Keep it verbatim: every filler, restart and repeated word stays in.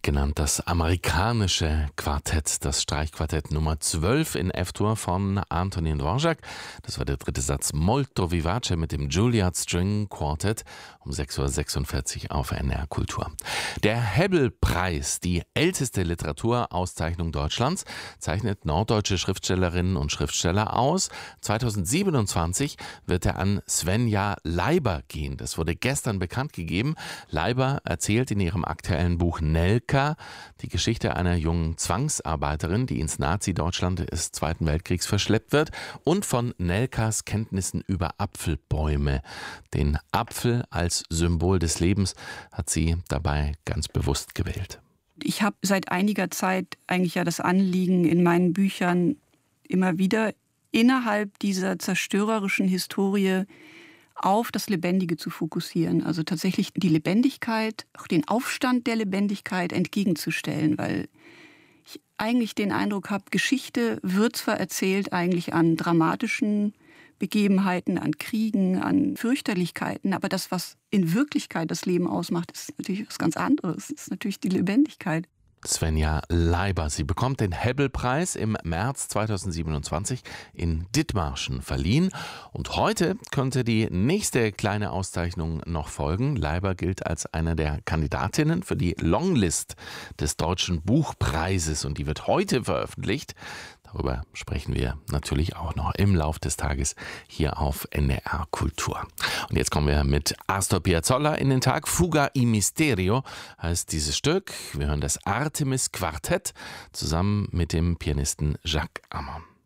genannt das amerikanische Quartett, das Streichquartett Nummer zwölf in F-Dur von Antonin Dvorak. Das war der dritte Satz Molto Vivace mit dem Juilliard String Quartet um sechs Uhr sechsundvierzig auf N D R Kultur. Der Hebbel-Preis, die älteste Literaturauszeichnung Deutschlands, zeichnet norddeutsche Schriftstellerinnen und Schriftsteller aus. zweitausendsiebenundzwanzig wird er an Svenja Leiber gehen. Das wurde gestern bekannt gegeben. Leiber erzählt in ihrem aktuellen Buch Nelka die Geschichte einer jungen Zwangsarbeiterin, die ins Nazi-Deutschland des Zweiten Weltkriegs verschleppt wird, und von Nelkas Kenntnissen über Apfelbäume. Den Apfel als Symbol des Lebens hat sie dabei ganz bewusst gewählt. Ich habe seit einiger Zeit eigentlich ja das Anliegen in meinen Büchern immer wieder innerhalb dieser zerstörerischen Historie auf das Lebendige zu fokussieren. Also tatsächlich die Lebendigkeit, auch den Aufstand der Lebendigkeit entgegenzustellen, weil ich eigentlich den Eindruck habe, Geschichte wird zwar erzählt eigentlich an dramatischen Begebenheiten, an Kriegen, an Fürchterlichkeiten, aber das, was in Wirklichkeit das Leben ausmacht, ist natürlich was ganz anderes. Das ist natürlich die Lebendigkeit. Svenja Leiber. Sie bekommt den Hebbel-Preis im März zweitausendsiebenundzwanzig in Dithmarschen verliehen. Und heute könnte die nächste kleine Auszeichnung noch folgen. Leiber gilt als eine der Kandidatinnen für die Longlist des Deutschen Buchpreises. Und die wird heute veröffentlicht. Darüber sprechen wir natürlich auch noch im Lauf des Tages hier auf N D R Kultur. Und jetzt kommen wir mit Astor Piazzolla in den Tag. Fuga y Misterio heißt dieses Stück. Wir hören das Artemis Quartett zusammen mit dem Pianisten Jacques Ammon.